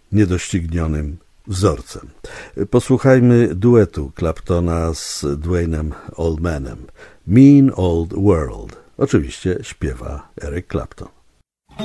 niedoścignionym wzorcem. Posłuchajmy duetu Claptona z Duane'em Allmanem. Mean Old World. Oczywiście śpiewa Eric Clapton.